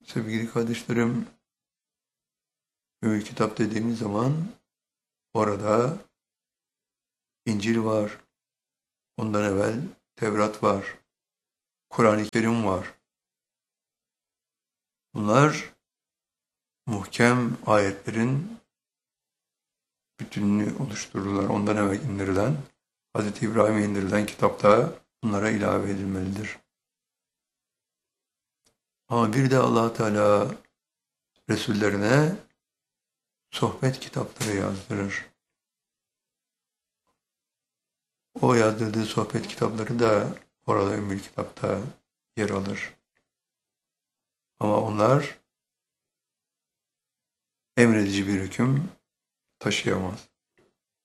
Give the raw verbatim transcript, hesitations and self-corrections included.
Sevgili kardeşlerim, Ümmül Kitap dediğimiz zaman orada İncil var, ondan evvel Tevrat var, Kur'an-ı Kerim var. Bunlar muhkem ayetlerin bütününü oluştururlar. Ondan evvel indirilen, Hazreti İbrahim'e indirilen kitapta bunlara ilave edilmelidir. Ama bir de Allah Teala Resullerine sohbet kitapları yazdırır. O yazdırdığı sohbet kitapları da orada Ümmül Kitap'ta yer alır. Ama onlar emredici bir hüküm taşıyamaz.